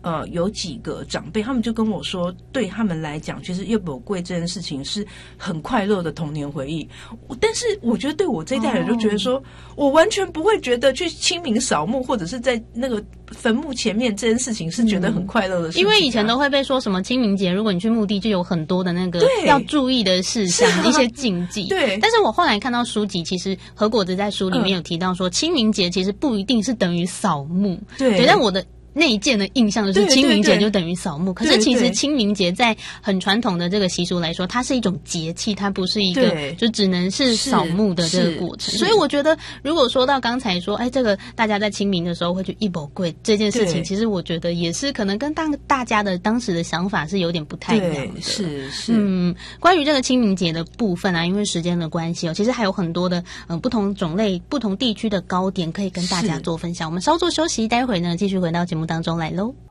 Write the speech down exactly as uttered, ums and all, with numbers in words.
呃有几个长辈，他们就跟我说，对他们来讲，其实夜宝贵这件事情是很快乐的童年回忆。但是我觉得对我这一代人就觉得说，哦、我完全不会觉得去清明扫墓或者是在那个坟墓前面这件事情是觉得很快乐的事情、啊嗯。 因为以前都会被说什么清明节，如果你去墓地就有很多的那个要注意的事项、啊、一些禁忌。对，但是我后来看到书籍，其实何果子在书里面有提到说，嗯、清明节其实不一定是等于扫墓。对，对，但我的内建的印象就是清明节就等于扫墓，可是其实清明节在很传统的这个习俗来说，它是一种节气，它不是一个就只能是扫墓的这个过程。所以我觉得，如果说到刚才说，哎，这个大家在清明的时候会去一宝柜这件事情，其实我觉得也是可能跟大大家的当时的想法是有点不太一样的。是是，嗯，关于这个清明节的部分啊，因为时间的关系哦，其实还有很多的嗯、呃、不同种类、不同地区的糕点可以跟大家做分享。我们稍作休息，待会呢继续回到节目当中来喽。